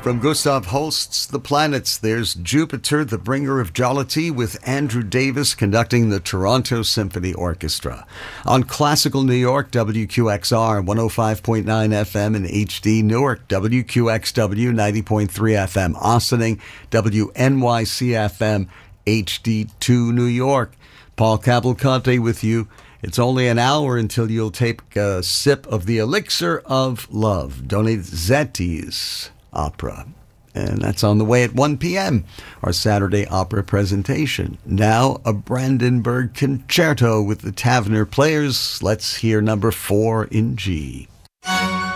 From Gustav Holst's The Planets, there's Jupiter, the bringer of jollity, with Andrew Davis conducting the Toronto Symphony Orchestra. On Classical New York, WQXR 105.9 FM in HD, Newark, WQXW 90.3 FM, Ossining, WNYC FM HD2 New York. Paul Cavalcante with you. It's only an hour until you'll take a sip of the elixir of love, Donizetti's opera. And that's on the way at 1 p.m., our Saturday opera presentation. Now, a Brandenburg concerto with the Tavener Players. Let's hear number 4 in G.